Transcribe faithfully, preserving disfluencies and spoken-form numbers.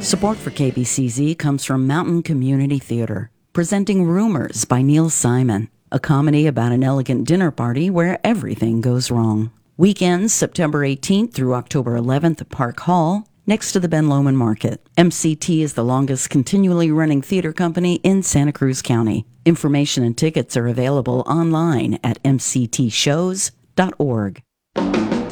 Support for K B C Z comes from Mountain Community Theater, presenting Rumors by Neil Simon, a comedy about an elegant dinner party where everything goes wrong. Weekends, September eighteenth through October eleventh at Park Hall, next to the Ben Lomond Market. M C T is the longest continually running theater company in Santa Cruz County. Information and tickets are available online at m c t shows dot org.